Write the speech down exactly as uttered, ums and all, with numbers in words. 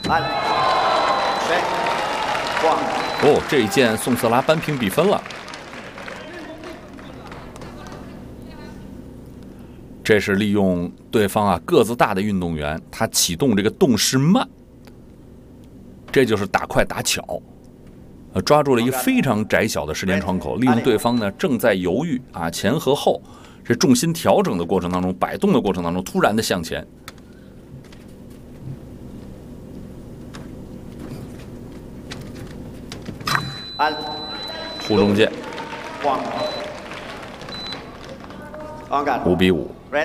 按，谁？挂。 哦，这一剑宋瑟拉扳平比分了。这是利用对方啊个子大的运动员，他启动这个动势慢，这就是打快打巧。 呃，抓住了一个非常窄小的时间窗口，利用对方呢正在犹豫啊前和后，这重心调整的过程当中，摆动的过程当中，突然的向前。 按， 护中剑， 挂。 五比五。